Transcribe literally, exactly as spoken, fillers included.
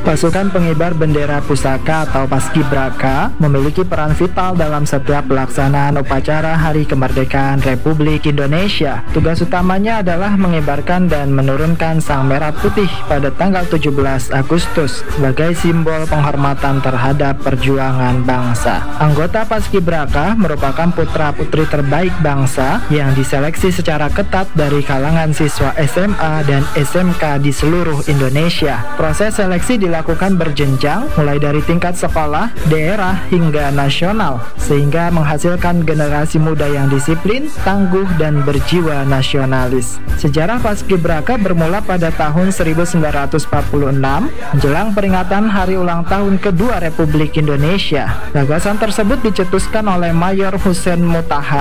Pasukan pengibar bendera pusaka atau Paskibraka memiliki peran vital dalam setiap pelaksanaan upacara Hari Kemerdekaan Republik Indonesia. Tugas utamanya adalah mengibarkan dan menurunkan sang merah putih pada tanggal tujuh belas Agustus sebagai simbol penghormatan terhadap perjuangan bangsa. Anggota Paskibraka merupakan putra-putri terbaik bangsa yang diseleksi secara ketat dari kalangan siswa S M A dan S M K di seluruh Indonesia. Proses seleksi dilakukan berjenjang mulai dari tingkat sekolah, daerah, hingga nasional, sehingga menghasilkan generasi muda yang disiplin, tangguh, dan berjiwa nasionalis. Sejarah Paskibraka bermula pada tahun seribu sembilan ratus empat puluh enam, menjelang peringatan hari ulang tahun kedua Republik Indonesia. Gagasan tersebut dicetuskan oleh Mayor Hussein Motaha